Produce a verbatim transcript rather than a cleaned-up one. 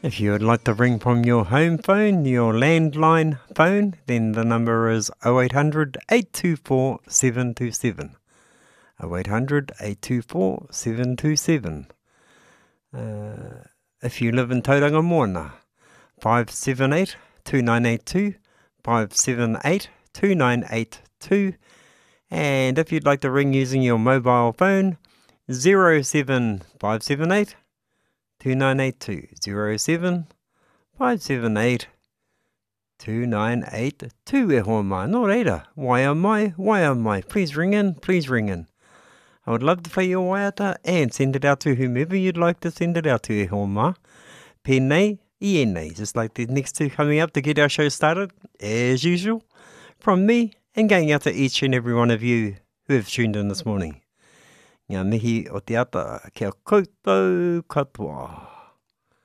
If you would like to ring from your home phone, your landline phone, then the number is oh eight hundred, eight two four, seven two seven. oh eight hundred, eight two four, seven two seven. Uh, if you live in Tauranga Moana, five seven eight, two nine eight two, five seven eight, two nine eight two. And if you'd like to ring using your mobile phone, zero seven five seven eight, two nine eight two, zero seven five seven eight, two nine eight two. E hoa mai, nō reira, waia mai, waia mai. Please ring in, please ring in. I would love to play your waiata and send it out to whomever you'd like to send it out to, e hoa mai. Pēnei, I enei, just like the next two coming up to get our show started, as usual, from me and going out to each and every one of you who have tuned in this morning. Ngā mihi o te ata, kia koutou katoa.